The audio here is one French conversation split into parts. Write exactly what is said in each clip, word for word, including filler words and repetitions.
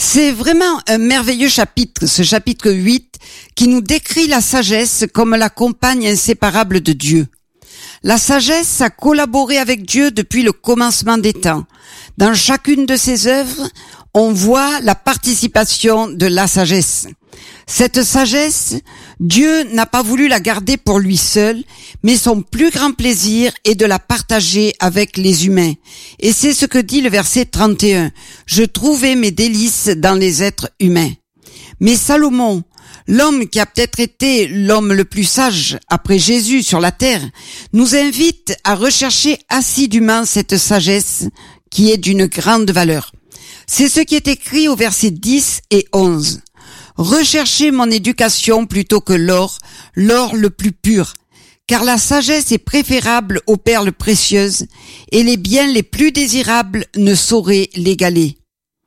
C'est vraiment un merveilleux chapitre, ce chapitre huit, qui nous décrit la sagesse comme la compagne inséparable de Dieu. La sagesse a collaboré avec Dieu depuis le commencement des temps. Dans chacune de ses œuvres, on voit la participation de la sagesse. Cette sagesse, Dieu n'a pas voulu la garder pour lui seul, mais son plus grand plaisir est de la partager avec les humains. Et c'est ce que dit le verset trente et un. « Je trouvais mes délices dans les êtres humains. » Mais Salomon, l'homme qui a peut-être été l'homme le plus sage après Jésus sur la terre, nous invite à rechercher assidûment cette sagesse qui est d'une grande valeur. C'est ce qui est écrit au verset dix et onze. « Recherchez mon éducation plutôt que l'or, l'or le plus pur, car la sagesse est préférable aux perles précieuses, et les biens les plus désirables ne sauraient l'égaler. »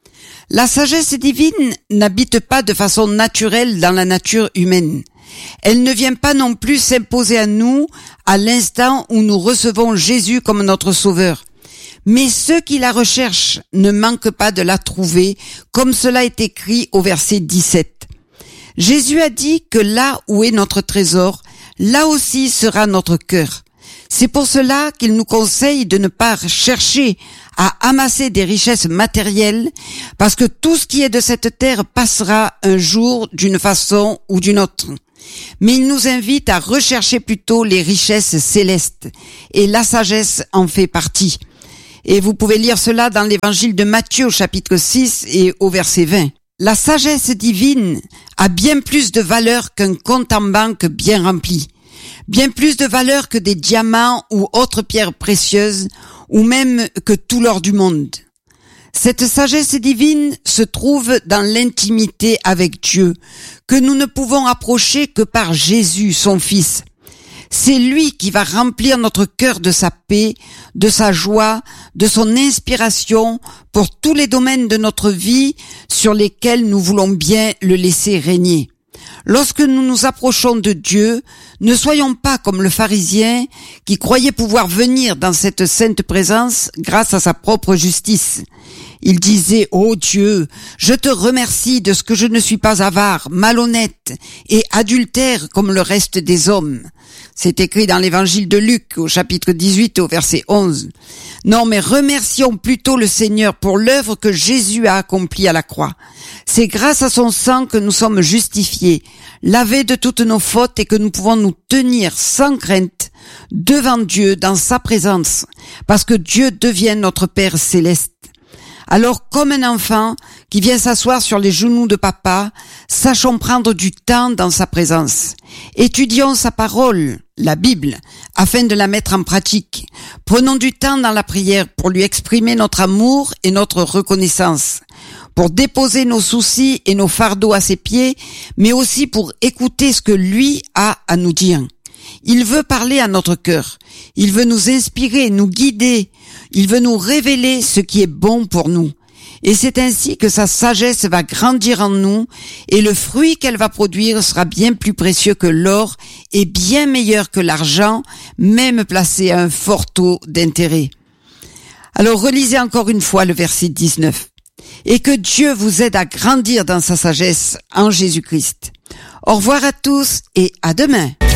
La sagesse divine n'habite pas de façon naturelle dans la nature humaine. Elle ne vient pas non plus s'imposer à nous à l'instant où nous recevons Jésus comme notre Sauveur. Mais ceux qui la recherchent ne manquent pas de la trouver, comme cela est écrit au verset dix-sept. Jésus a dit que là où est notre trésor, là aussi sera notre cœur. C'est pour cela qu'il nous conseille de ne pas chercher à amasser des richesses matérielles, parce que tout ce qui est de cette terre passera un jour d'une façon ou d'une autre. Mais il nous invite à rechercher plutôt les richesses célestes, et la sagesse en fait partie. Et vous pouvez lire cela dans l'évangile de Matthieu au chapitre six et au verset vingt. La sagesse divine a bien plus de valeur qu'un compte en banque bien rempli, bien plus de valeur que des diamants ou autres pierres précieuses, ou même que tout l'or du monde. Cette sagesse divine se trouve dans l'intimité avec Dieu, que nous ne pouvons approcher que par Jésus, son Fils. C'est lui qui va remplir notre cœur de sa paix, de sa joie, de son inspiration pour tous les domaines de notre vie sur lesquels nous voulons bien le laisser régner. Lorsque nous nous approchons de Dieu, ne soyons pas comme le pharisien qui croyait pouvoir venir dans cette sainte présence grâce à sa propre justice. Il disait « Ô Dieu, je te remercie de ce que je ne suis pas avare, malhonnête et adultère comme le reste des hommes. » C'est écrit dans l'évangile de Luc au chapitre dix-huit au verset onze. Non, mais remercions plutôt le Seigneur pour l'œuvre que Jésus a accomplie à la croix. C'est grâce à son sang que nous sommes justifiés, lavés de toutes nos fautes et que nous pouvons nous tenir sans crainte devant Dieu dans sa présence, parce que Dieu devient notre Père céleste. Alors, comme un enfant qui vient s'asseoir sur les genoux de papa, sachons prendre du temps dans sa présence. Étudions sa parole, la Bible, afin de la mettre en pratique. Prenons du temps dans la prière pour lui exprimer notre amour et notre reconnaissance, pour déposer nos soucis et nos fardeaux à ses pieds, mais aussi pour écouter ce que lui a à nous dire. Il veut parler à notre cœur. Il veut nous inspirer, nous guider. Il veut nous révéler ce qui est bon pour nous. Et c'est ainsi que sa sagesse va grandir en nous et le fruit qu'elle va produire sera bien plus précieux que l'or et bien meilleur que l'argent, même placé à un fort taux d'intérêt. Alors relisez encore une fois le verset dix-neuf. Et que Dieu vous aide à grandir dans sa sagesse en Jésus-Christ. Au revoir à tous et à demain.